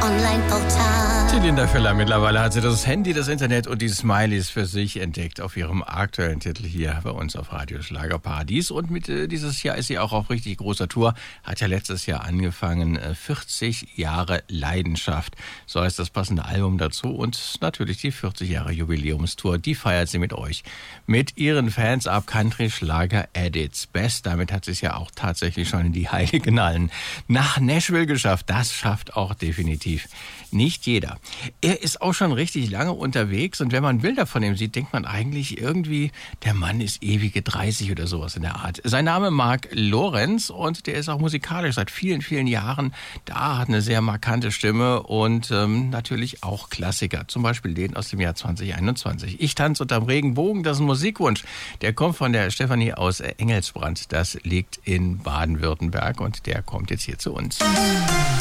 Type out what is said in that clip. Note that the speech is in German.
Online-Portal. Die Linda Feller, mittlerweile hat sie das Handy, das Internet und die Smileys für sich entdeckt auf ihrem aktuellen Titel hier bei uns auf Radio Schlagerparadies. Und mit dieses Jahr ist sie auch auf richtig großer Tour. Hat ja letztes Jahr angefangen, 40 Jahre Leidenschaft. So heißt das passende Album dazu. Und natürlich die 40 Jahre Jubiläumstour, die feiert sie mit euch. Mit ihren Fans ab Country Schlager at its best. Damit hat sie es ja auch tatsächlich schon in die Heiligen Hallen nach Nashville geschafft. Das schafft auch definitiv nicht jeder. Er ist auch schon richtig lange unterwegs und wenn man Bilder von ihm sieht, denkt man eigentlich irgendwie, der Mann ist ewige 30 oder sowas in der Art. Sein Name Mark Lorenz und der ist auch musikalisch seit vielen, vielen Jahren da, hat eine sehr markante Stimme und natürlich auch Klassiker, zum Beispiel den aus dem Jahr 2021. Ich tanze unterm Regenbogen, das ist ein Musikwunsch. Der kommt von der Stefanie aus Engelsbrand, das liegt in Baden-Württemberg und der kommt jetzt hier zu uns.